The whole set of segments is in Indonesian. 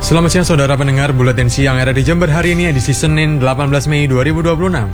Selamat siang saudara pendengar Buletin Siang RRI Jember hari ini edisi Senin 18 Mei 2026.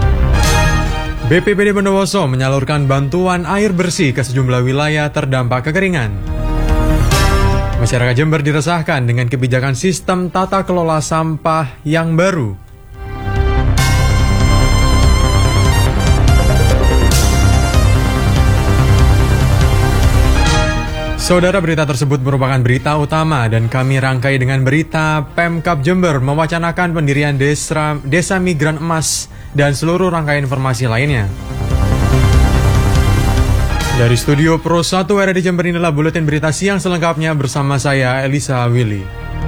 BPBD Bondowoso menyalurkan bantuan air bersih ke sejumlah wilayah terdampak kekeringan. Masyarakat Jember diresahkan dengan kebijakan sistem tata kelola sampah yang baru. Saudara, berita tersebut merupakan berita utama dan kami rangkai dengan berita Pemkab Jember mewacanakan pendirian Desa Migran Emas dan seluruh rangkaian informasi lainnya. Dari studio Pro 1 RRI Jember inilah buletin berita siang selengkapnya bersama saya Elisa Willy.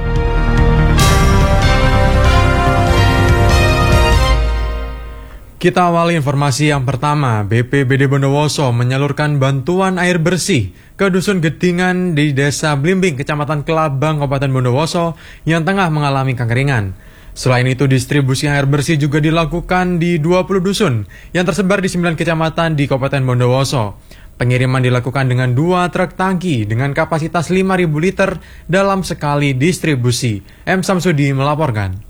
Kita awali informasi yang pertama. BPBD Bondowoso menyalurkan bantuan air bersih ke Dusun Gedingan di Desa Blimbing, Kecamatan Kelabang, Kabupaten Bondowoso yang tengah mengalami kekeringan. Selain itu, distribusi air bersih juga dilakukan di 20 dusun yang tersebar di 9 kecamatan di Kabupaten Bondowoso. Pengiriman dilakukan dengan 2 truk tangki dengan kapasitas 5.000 liter dalam sekali distribusi. M. Samsudi melaporkan.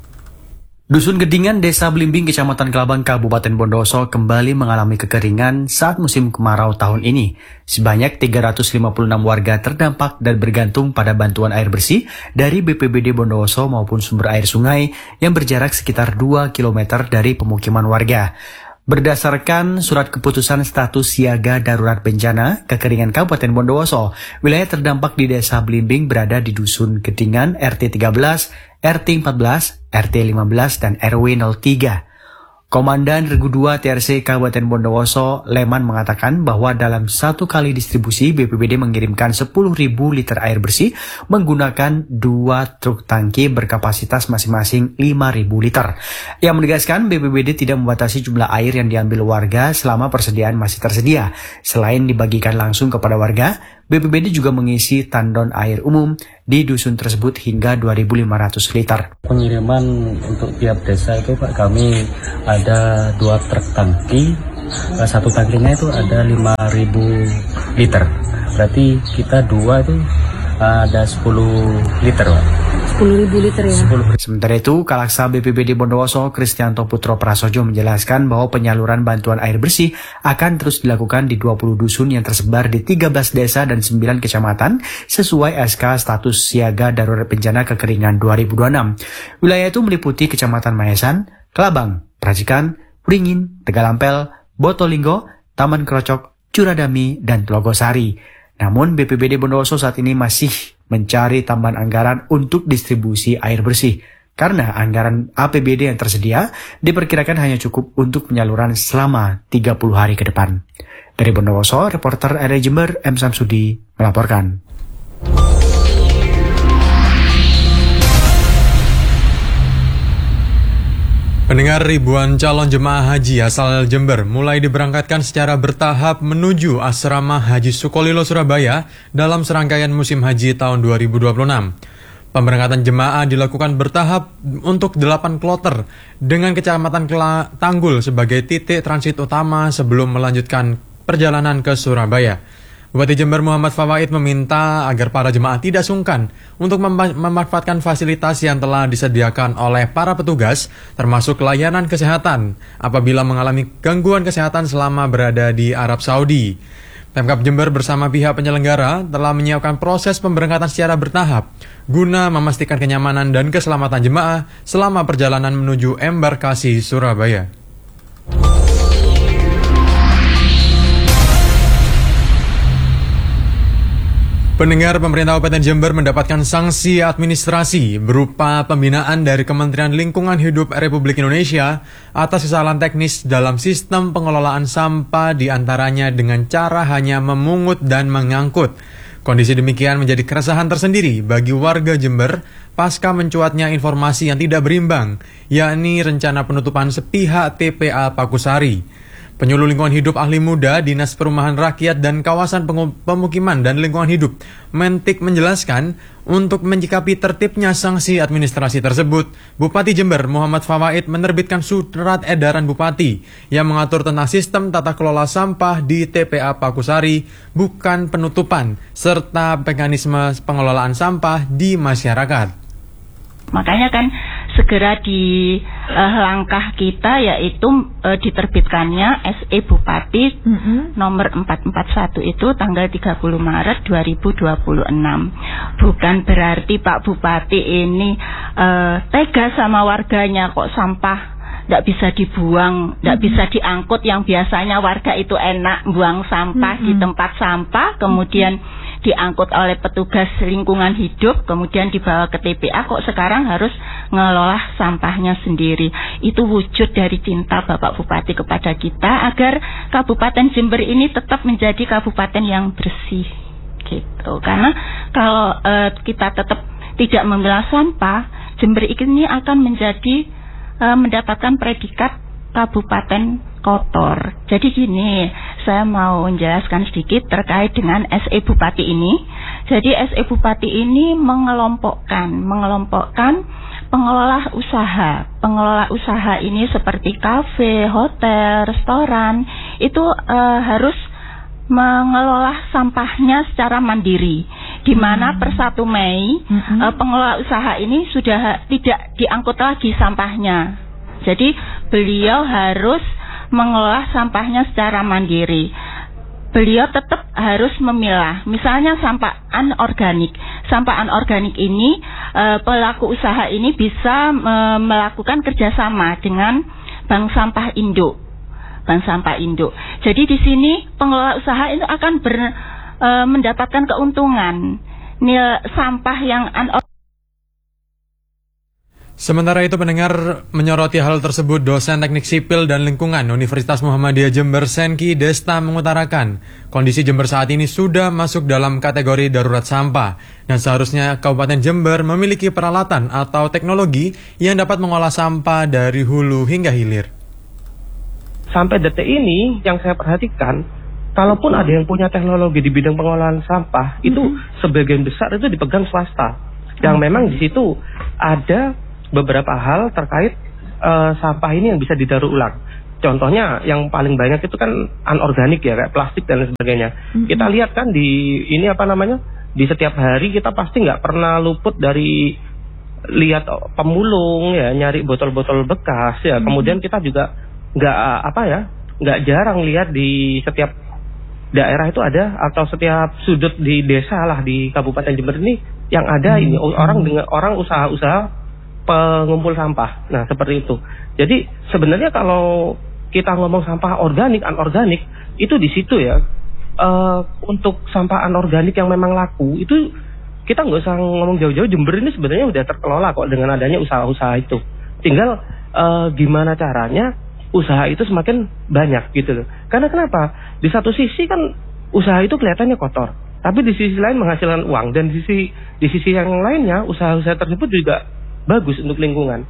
Dusun Gedingan, Desa Blimbing, Kecamatan Kelabang, Kabupaten Bondowoso kembali mengalami kekeringan saat musim kemarau tahun ini. Sebanyak 356 warga terdampak dan bergantung pada bantuan air bersih dari BPBD Bondowoso maupun sumber air sungai yang berjarak sekitar 2 km dari pemukiman warga. Berdasarkan surat keputusan status siaga darurat bencana kekeringan Kabupaten Bondowoso, wilayah terdampak di Desa Blimbing berada di Dusun Gedingan RT 13, RT 14, RT 15, dan RW 03. Komandan Regu 2 TRC Kabupaten Bondowoso, Leman, mengatakan bahwa dalam satu kali distribusi BPBD mengirimkan 10.000 liter air bersih menggunakan 2 truk tangki berkapasitas masing-masing 5.000 liter. Yang menegaskan BPBD tidak membatasi jumlah air yang diambil warga selama persediaan masih tersedia. Selain dibagikan langsung kepada warga, BPBD juga mengisi tandon air umum di dusun tersebut hingga 2.500 liter. Pengiriman untuk tiap desa itu Pak, kami ada 2 truk tangki, satu tangkinya itu ada 5.000 liter. Berarti kita 2 itu ada 10 liter Pak. 10.000 liter ya. Sementara itu, Kalaksa BPBD Bondowoso Kristianto Putro Prasojo menjelaskan bahwa penyaluran bantuan air bersih akan terus dilakukan di 20 dusun yang tersebar di 13 desa dan 9 kecamatan sesuai SK status siaga darurat bencana kekeringan 2026. Wilayah itu meliputi Kecamatan Mayasan, Kelabang, Prajikan, Pringin, Tegalampel, Botolinggo, Taman Krocok, Curadami, dan Tlogosari. Namun BPBD Bondowoso saat ini masih mencari tambahan anggaran untuk distribusi air bersih karena anggaran APBD yang tersedia diperkirakan hanya cukup untuk penyaluran selama 30 hari ke depan. Dari Bondowoso, reporter RRI Jember M. Samsudi melaporkan. Pendengar, ribuan calon jemaah haji asal Jember mulai diberangkatkan secara bertahap menuju Asrama Haji Sukolilo, Surabaya dalam serangkaian musim haji tahun 2026. Pemberangkatan jemaah dilakukan bertahap untuk 8 kloter dengan Kecamatan Tanggul sebagai titik transit utama sebelum melanjutkan perjalanan ke Surabaya. Bupati Jember Muhammad Fawaid meminta agar para jemaah tidak sungkan untuk memanfaatkan fasilitas yang telah disediakan oleh para petugas, termasuk layanan kesehatan apabila mengalami gangguan kesehatan selama berada di Arab Saudi. Pemkab Jember bersama pihak penyelenggara telah menyiapkan proses pemberangkatan secara bertahap guna memastikan kenyamanan dan keselamatan jemaah selama perjalanan menuju embarkasi Surabaya. Pendengar, pemerintah Kabupaten Jember mendapatkan sanksi administrasi berupa pembinaan dari Kementerian Lingkungan Hidup Republik Indonesia atas kesalahan teknis dalam sistem pengelolaan sampah, diantaranya dengan cara hanya memungut dan mengangkut. Kondisi demikian menjadi keresahan tersendiri bagi warga Jember pasca mencuatnya informasi yang tidak berimbang, yakni rencana penutupan sepihak TPA Pakusari. Penyuluh Lingkungan Hidup Ahli Muda Dinas Perumahan Rakyat dan Kawasan Pemukiman dan Lingkungan Hidup Mentik menjelaskan untuk menyikapi tertibnya sanksi administrasi tersebut, Bupati Jember Muhammad Fawaid menerbitkan surat edaran Bupati yang mengatur tentang sistem tata kelola sampah di TPA Pakusari, bukan penutupan, serta mekanisme pengelolaan sampah di masyarakat. Makanya kan segera di langkah kita yaitu diterbitkannya SE Bupati nomor 441 itu tanggal 30 Maret 2026. Bukan berarti Pak Bupati ini tega sama warganya kok sampah tidak bisa dibuang, tidak bisa diangkut. Yang biasanya warga itu enak buang sampah di tempat sampah, kemudian diangkut oleh petugas lingkungan hidup, kemudian dibawa ke TPA, kok sekarang harus ngelola sampahnya sendiri. Itu wujud dari cinta Bapak Bupati kepada kita agar Kabupaten Jember ini tetap menjadi kabupaten yang bersih gitu. Karena kalau kita tetap tidak memilah sampah, Jember ini akan menjadi mendapatkan predikat kabupaten kotor. Jadi gini, saya mau menjelaskan sedikit terkait dengan SE Bupati ini. Jadi SE Bupati ini mengelompokkan pengelola usaha. Pengelola usaha ini seperti kafe, hotel, restoran, itu harus mengelola sampahnya secara mandiri. Di mana per 1 Mei pengelola usaha ini sudah tidak diangkut lagi sampahnya. Jadi beliau harus mengelola sampahnya secara mandiri. Beliau tetap harus memilah. Misalnya sampah anorganik. Sampah anorganik ini pelaku usaha ini bisa melakukan kerjasama dengan Bank Sampah Induk. Bank Sampah Induk. Jadi di sini pengelola usaha itu akan mendapatkan keuntungan nilai sampah yang Sementara itu pendengar menyoroti hal tersebut, dosen teknik sipil dan lingkungan Universitas Muhammadiyah Jember Senki Desta mengutarakan kondisi Jember saat ini sudah masuk dalam kategori darurat sampah dan seharusnya Kabupaten Jember memiliki peralatan atau teknologi yang dapat mengolah sampah dari hulu hingga hilir. Sampai detik ini yang saya perhatikan, kalaupun ada yang punya teknologi di bidang pengolahan sampah, itu sebagian besar itu dipegang swasta. Yang memang di situ ada beberapa hal terkait sampah ini yang bisa didaur ulang. Contohnya yang paling banyak itu kan anorganik ya, kayak plastik dan sebagainya. Kita lihat kan di di setiap hari kita pasti nggak pernah luput dari lihat pemulung ya, nyari botol-botol bekas ya. Kemudian kita juga nggak jarang lihat di setiap daerah itu ada, atau setiap sudut di desa lah di Kabupaten Jember ini yang ada ini orang usaha-usaha pengumpul sampah. Nah, seperti itu. Jadi sebenarnya kalau kita ngomong sampah organik, anorganik, itu di situ ya. Untuk sampah anorganik yang memang laku, itu kita nggak usah ngomong jauh-jauh. Jember ini sebenarnya udah terkelola kok dengan adanya usaha-usaha itu. Tinggal gimana caranya usaha itu semakin banyak gitu loh. Karena kenapa? Di satu sisi kan usaha itu kelihatannya kotor, tapi di sisi lain menghasilkan uang, dan di sisi yang lainnya usaha-usaha tersebut juga bagus untuk lingkungan.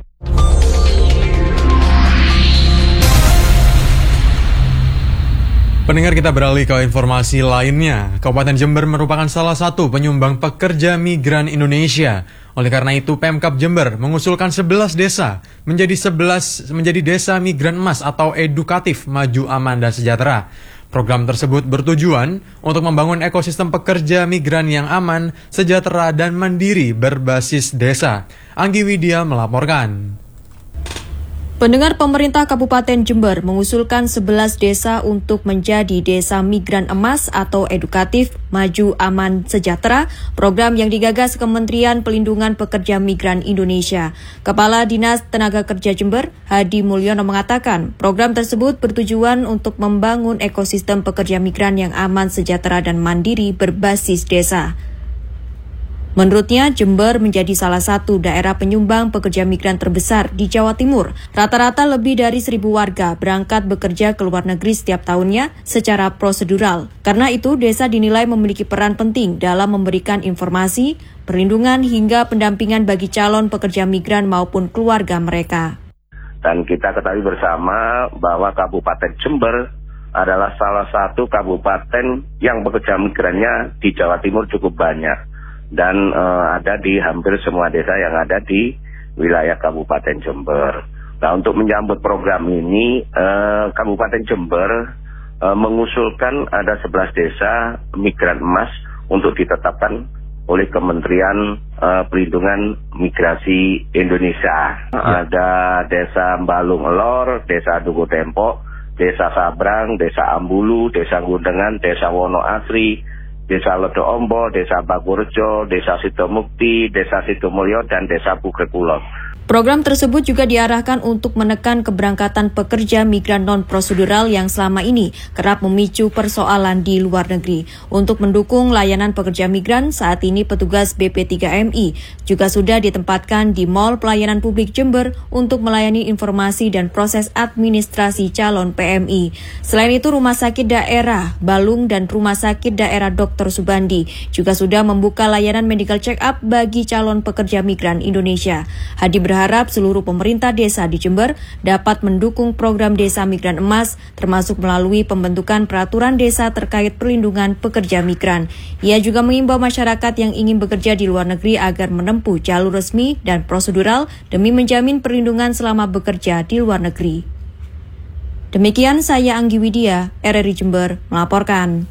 Pendengar, kita beralih ke informasi lainnya. Kabupaten Jember merupakan salah satu penyumbang pekerja migran Indonesia. Oleh karena itu, Pemkab Jember mengusulkan 11 desa menjadi desa migran emas atau edukatif, maju, aman, dan sejahtera. Program tersebut bertujuan untuk membangun ekosistem pekerja migran yang aman, sejahtera, dan mandiri berbasis desa. Anggi Widya melaporkan. Pendengar, pemerintah Kabupaten Jember mengusulkan 11 desa untuk menjadi desa migran emas atau edukatif, maju, aman, sejahtera, program yang digagas Kementerian Pelindungan Pekerja Migran Indonesia. Kepala Dinas Tenaga Kerja Jember, Hadi Mulyono, mengatakan program tersebut bertujuan untuk membangun ekosistem pekerja migran yang aman, sejahtera, dan mandiri berbasis desa. Menurutnya, Jember menjadi salah satu daerah penyumbang pekerja migran terbesar di Jawa Timur. Rata-rata lebih dari 1.000 warga berangkat bekerja ke luar negeri setiap tahunnya secara prosedural. Karena itu, desa dinilai memiliki peran penting dalam memberikan informasi, perlindungan, hingga pendampingan bagi calon pekerja migran maupun keluarga mereka. Dan kita ketahui bersama bahwa Kabupaten Jember adalah salah satu kabupaten yang pekerja migrannya di Jawa Timur cukup banyak. Dan ada di hampir semua desa yang ada di wilayah Kabupaten Jember. Nah, untuk menyambut program ini, Kabupaten Jember mengusulkan ada 11 desa migran emas untuk ditetapkan oleh Kementerian Perlindungan Migrasi Indonesia. Ada Desa Balung Lor, Desa Duku Tempo, Desa Sabrang, Desa Ambulu, Desa Gundengan, Desa Wono Asri, Desa Lodo Ombo, Desa Bakurjo, Desa Sidomukti, Desa Sidomulyo, dan Desa Bukrekulo. Program tersebut juga diarahkan untuk menekan keberangkatan pekerja migran non-prosedural yang selama ini kerap memicu persoalan di luar negeri. Untuk mendukung layanan pekerja migran, saat ini petugas BP3MI juga sudah ditempatkan di Mall Pelayanan Publik Jember untuk melayani informasi dan proses administrasi calon PMI. Selain itu, Rumah Sakit Daerah Balung dan Rumah Sakit Daerah Dr. Subandi juga sudah membuka layanan medical check-up bagi calon pekerja migran Indonesia. Hadi berharap seluruh pemerintah desa di Jember dapat mendukung program Desa Migran Emas, termasuk melalui pembentukan peraturan desa terkait perlindungan pekerja migran. Ia juga mengimbau masyarakat yang ingin bekerja di luar negeri agar menempuh jalur resmi dan prosedural demi menjamin perlindungan selama bekerja di luar negeri. Demikian saya Anggi Widya, RRI Jember, melaporkan.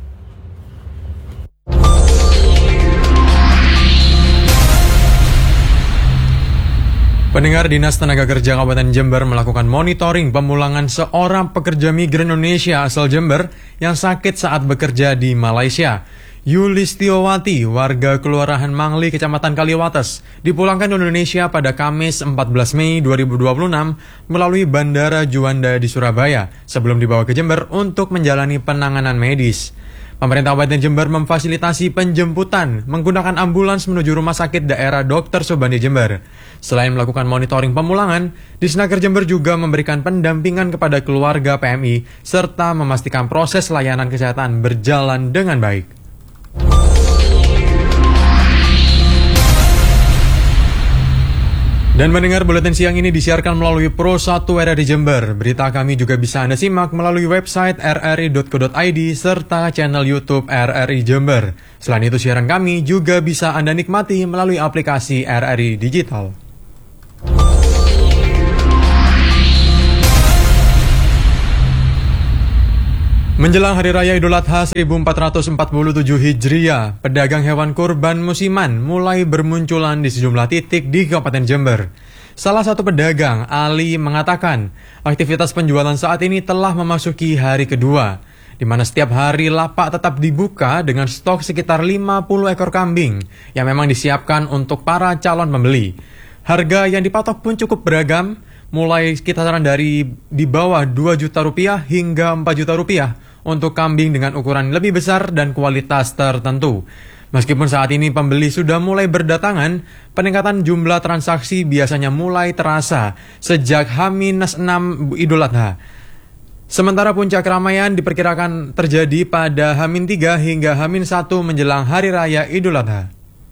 Pendengar, Dinas Tenaga Kerja Kabupaten Jember melakukan monitoring pemulangan seorang pekerja migran Indonesia asal Jember yang sakit saat bekerja di Malaysia. Yulistiowati, warga Kelurahan Mangli, Kecamatan Kaliwates, dipulangkan ke Indonesia pada Kamis 14 Mei 2026 melalui Bandara Juanda di Surabaya sebelum dibawa ke Jember untuk menjalani penanganan medis. Pemerintah Kabupaten Jember memfasilitasi penjemputan menggunakan ambulans menuju Rumah Sakit Daerah Dr. Subandi Jember. Selain melakukan monitoring pemulangan, Disnaker Jember juga memberikan pendampingan kepada keluarga PMI serta memastikan proses layanan kesehatan berjalan dengan baik. Dan mendengar buletin siang ini disiarkan melalui Pro 1 RRI Jember. Berita kami juga bisa Anda simak melalui website rri.co.id serta channel YouTube RRI Jember. Selain itu, siaran kami juga bisa Anda nikmati melalui aplikasi RRI Digital. Menjelang Hari Raya Idul Adha 1447 Hijriah, pedagang hewan kurban musiman mulai bermunculan di sejumlah titik di Kabupaten Jember. Salah satu pedagang, Ali, mengatakan aktivitas penjualan saat ini telah memasuki hari kedua, di mana setiap hari lapak tetap dibuka dengan stok sekitar 50 ekor kambing yang memang disiapkan untuk para calon pembeli. Harga yang dipatok pun cukup beragam, mulai sekitaran dari di bawah 2 juta rupiah hingga 4 juta rupiah untuk kambing dengan ukuran lebih besar dan kualitas tertentu. Meskipun saat ini pembeli sudah mulai berdatangan, peningkatan jumlah transaksi biasanya mulai terasa sejak H-6 Idul Adha. Sementara puncak keramaian diperkirakan terjadi pada H-3 hingga H-1 menjelang Hari Raya Idul Adha.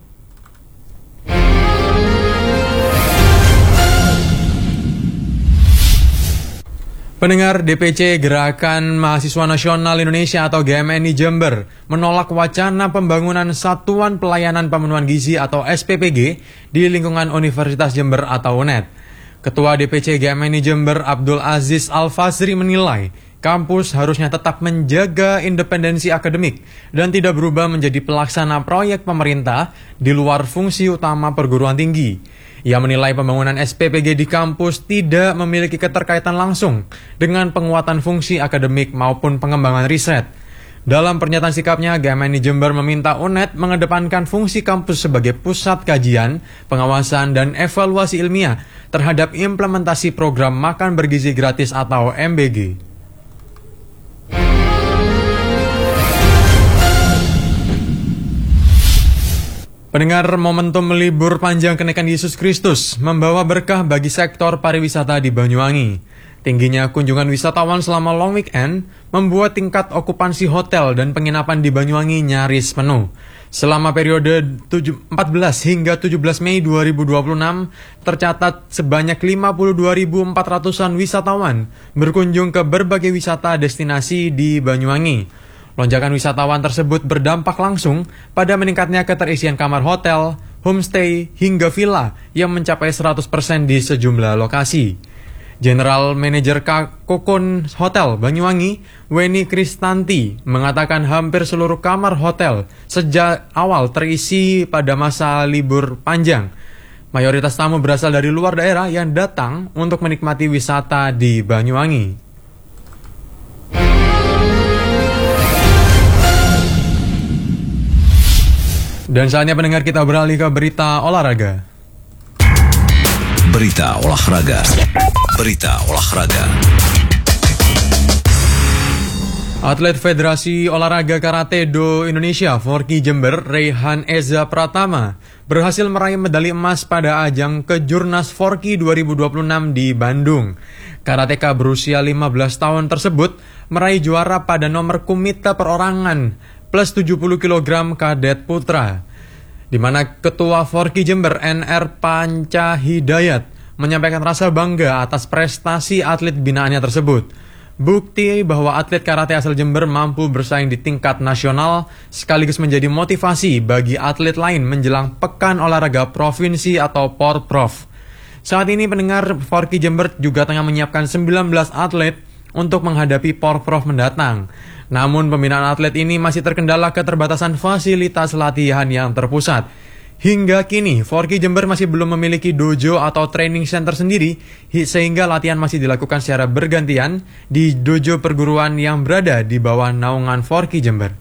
Pendengar, DPC Gerakan Mahasiswa Nasional Indonesia atau GMNI Jember menolak wacana pembangunan Satuan Pelayanan Pemenuhan Gizi atau SPPG di lingkungan Universitas Jember atau UNED. Ketua DPC GMNI Jember Abdul Aziz Al-Fazri menilai kampus harusnya tetap menjaga independensi akademik dan tidak berubah menjadi pelaksana proyek pemerintah di luar fungsi utama perguruan tinggi. Ia menilai pembangunan SPPG di kampus tidak memiliki keterkaitan langsung dengan penguatan fungsi akademik maupun pengembangan riset. Dalam pernyataan sikapnya, GMNI Jember meminta UNED mengedepankan fungsi kampus sebagai pusat kajian, pengawasan, dan evaluasi ilmiah terhadap implementasi program makan bergizi gratis atau MBG. Pendengar, momentum libur panjang kenaikan Yesus Kristus membawa berkah bagi sektor pariwisata di Banyuwangi. Tingginya kunjungan wisatawan selama long weekend membuat tingkat okupansi hotel dan penginapan di Banyuwangi nyaris penuh. Selama periode 14 hingga 17 Mei 2026, tercatat sebanyak 52.400-an wisatawan berkunjung ke berbagai wisata destinasi di Banyuwangi. Lonjakan wisatawan tersebut berdampak langsung pada meningkatnya keterisian kamar hotel, homestay, hingga villa yang mencapai 100% di sejumlah lokasi. General Manager Kokon Hotel Banyuwangi, Weni Kristanti, mengatakan hampir seluruh kamar hotel sejak awal terisi pada masa libur panjang. Mayoritas tamu berasal dari luar daerah yang datang untuk menikmati wisata di Banyuwangi. Dan saatnya pendengar kita beralih ke berita olahraga. Berita olahraga. Berita olahraga. Atlet Federasi Olahraga Karate Do Indonesia, Forky Jember, Rehan Eza Pratama, berhasil meraih medali emas pada ajang Kejurnas Forky 2026 di Bandung. Karateka berusia 15 tahun tersebut meraih juara pada nomor kumite perorangan plus 70 kg kadet putra, di mana Ketua Forky Jember NR Panca Hidayat menyampaikan rasa bangga atas prestasi atlet binaannya tersebut. Bukti bahwa atlet karate asal Jember mampu bersaing di tingkat nasional sekaligus menjadi motivasi bagi atlet lain menjelang Pekan Olahraga Provinsi atau Porprov. Saat ini pendengar, Forky Jember juga tengah menyiapkan 19 atlet untuk menghadapi Porprov mendatang. Namun pembinaan atlet ini masih terkendala keterbatasan fasilitas latihan yang terpusat. Hingga kini, Forky Jember masih belum memiliki dojo atau training center sendiri, sehingga latihan masih dilakukan secara bergantian di dojo perguruan yang berada di bawah naungan Forky Jember.